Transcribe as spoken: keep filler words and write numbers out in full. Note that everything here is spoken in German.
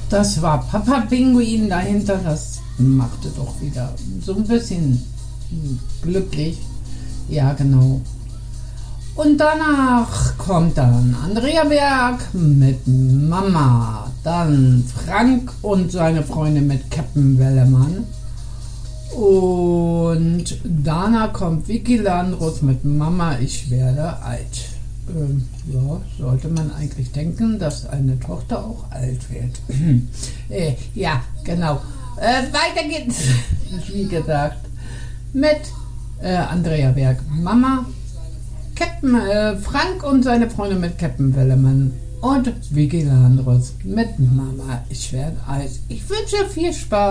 Das war Papa Pinguin dahinter, das machte doch wieder so ein bisschen glücklich. Ja, genau. Und danach kommt dann Andrea Berg mit Mama, dann Frank und seine Freundin mit Captain Wellemann und danach kommt Vicky Landrut mit Mama, ich werde alt. Ähm, ja, sollte man eigentlich denken, dass eine Tochter auch alt wird. äh, ja, genau. Äh, weiter geht's, wie gesagt, mit äh, Andrea Berg, Mama, Captain äh, Frank und seine Freunde mit Captain Wellemann und Vicky Landrut mit Mama, ich werde alt. Ich wünsche viel Spaß.